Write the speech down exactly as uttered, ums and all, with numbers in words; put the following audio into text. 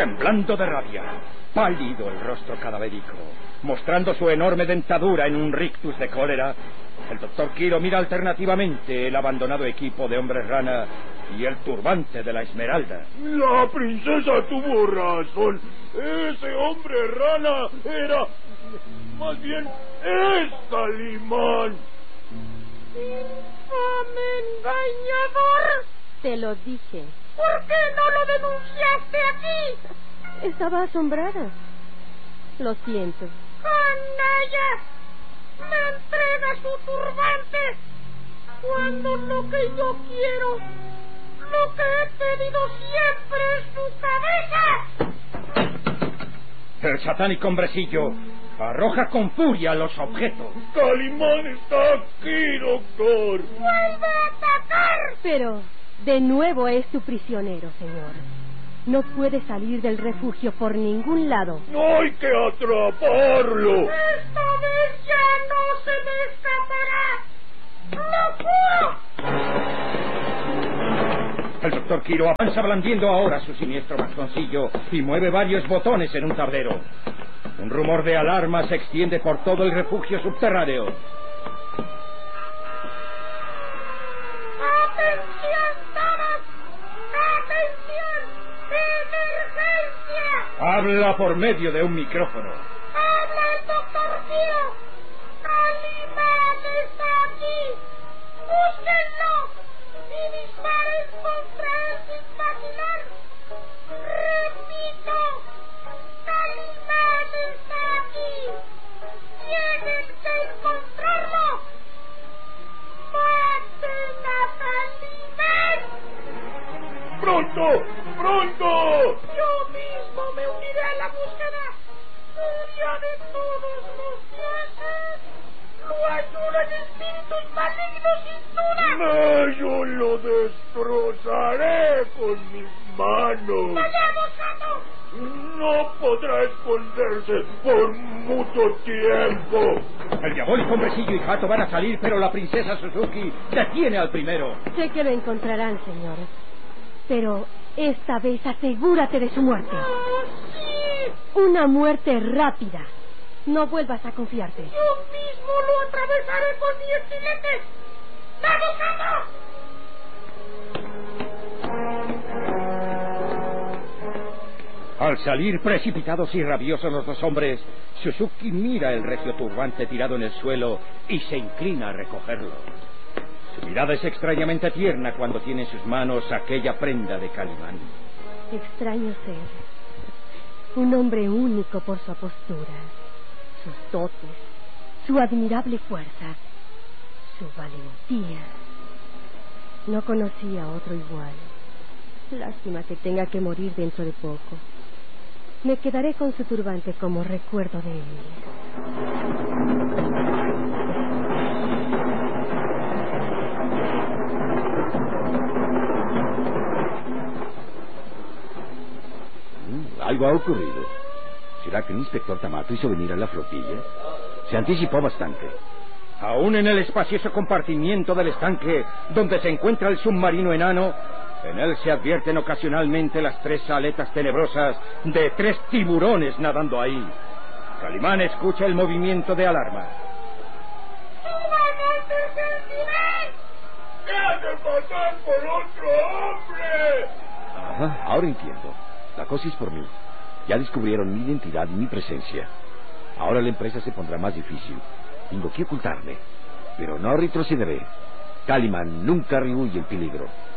temblando de rabia, pálido el rostro cadavérico, mostrando su enorme dentadura en un rictus de cólera, el doctor Quiro mira alternativamente el abandonado equipo de hombres rana y el turbante de la Esmeralda. La princesa tuvo razón. Ese hombre rana era... más bien, es Calimán. ¡Infame engañador! Te lo dije. ¿Por qué no lo denunciaste aquí? Estaba asombrada. Lo siento. ¡Canalla! ¡Me entrega su turbante! Cuando lo que yo quiero, lo que he pedido siempre es su cabeza. El satánico hombrecillo arroja con furia los objetos. Calimán está aquí, doctor. ¡Vuelve a atacar! Pero de nuevo es tu prisionero, señor. No puede salir del refugio por ningún lado. No hay que atraparlo. Esta vez ya no se me escapará. ¡Locura! El doctor Quiro avanza blandiendo ahora su siniestro bastoncillo y mueve varios botones en un tablero. Un rumor de alarma se extiende por todo el refugio subterráneo. ¡Atención todos! ¡Atención! ¡Emergencia! Habla por medio de un micrófono. ¡Habla el doctor Quiro! ¡Calimán está aquí! ¡Búsquenlo! ¡Y disparen contra él sin vacilar! ¡Repito! ¡Calimán está aquí! ¡Tienen que encontrarlo! ¡Maten a Calimán! ¡Pronto! ¡Pronto! Yo mismo me uniré a la búsqueda. ¡Furia de todos los dioses! ¡Lo ayudan espíritus malignos sin duda! No, yo lo destrozaré con mis manos. ¡Vayamos, gato! No podrá esconderse por mucho tiempo. El diabólico hombrecillo y Hato van a salir, pero la princesa Suzuki detiene al primero. Sé que lo encontrarán, señor. Pero esta vez asegúrate de su muerte. ¡Oh, sí! Una muerte rápida. No vuelvas a confiarte. Yo mismo lo atravesaré con mi estilete. ¡Vamos, gato! Al salir precipitados y rabiosos los dos hombres, Suzuki mira el regio turbante tirado en el suelo y se inclina a recogerlo. Su mirada es extrañamente tierna cuando tiene en sus manos aquella prenda de Calimán. Extraño ser. Un hombre único por su apostura, sus dotes, su admirable fuerza, su valentía. No conocía a otro igual. Lástima que tenga que morir dentro de poco. Me quedaré con su turbante como recuerdo de él. Mm, algo ha ocurrido. ¿Será que el inspector Tamato hizo venir a la flotilla? Se anticipó bastante. Aún en el espacioso compartimiento del estanque donde se encuentra el submarino enano, en él se advierten ocasionalmente las tres aletas tenebrosas de tres tiburones nadando ahí. Calimán escucha el movimiento de alarma. ¡Suban al tercer nivel! ¡Me hace pasar por otro hombre! Ajá, ahora entiendo. La cosa es por mí. Ya descubrieron mi identidad y mi presencia. Ahora la empresa se pondrá más difícil. Tengo que ocultarme, pero no retrocederé. Calimán nunca rehuye el peligro.